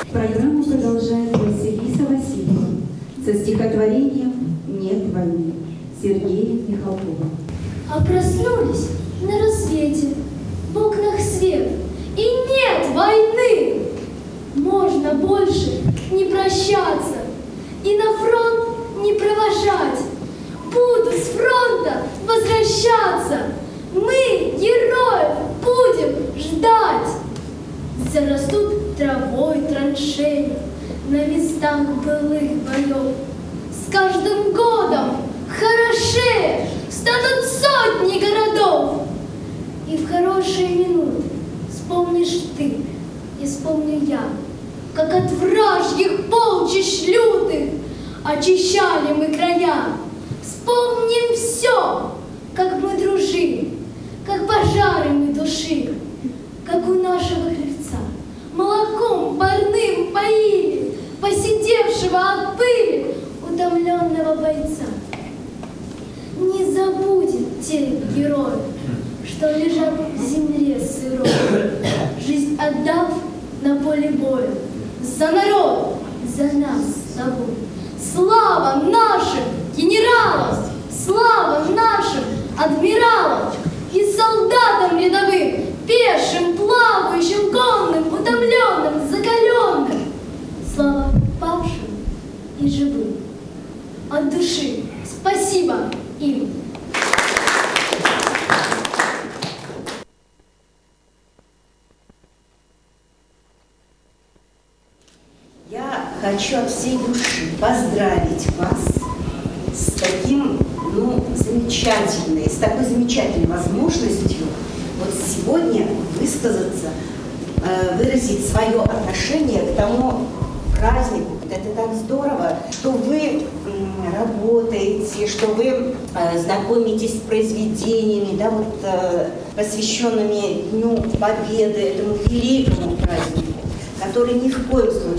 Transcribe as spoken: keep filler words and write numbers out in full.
Программу продолжает Василиса Васильева со стихотворением «Нет войны» Сергея Михалкова. А проснулись на рассвете, в окнах свет, и нет войны. Можно больше не прощаться и на фронт не провожать. Буду с фронта возвращаться. Мы, героев, будем ждать. Зарастут травой траншеи на местах былых боев. С каждым годом хорошее станут сотни городов. И в хорошие минуты вспомнишь ты и вспомню я, как от вражьих полчищ лютых очищали мы края. Вспомним все, как мы дружили, как пожары мы тушили, как у нашего крыльца молоком парным поили посидевшего от пыли утомленного бойца. Не забудем тех героев, что лежат в земле сырой, жизнь отдав на поле боя за народ, за нас с тобой. Слава нашим генералам, слава нашим адмиралам и солдатам рядовым, пешим, плавающим, конным, утомленным, закаленным. Слава павшим и живым. От души спасибо им. Я хочу от всей души поздравить вас с таким, ну, замечательной, с такой замечательной возможностью вот сегодня высказаться, э, выразить свое отношение к тому празднику. Это так здорово, что вы м, работаете, что вы э, знакомитесь с произведениями, да, вот, э, посвященными Дню Победы, этому великому празднику, который ни в коем случае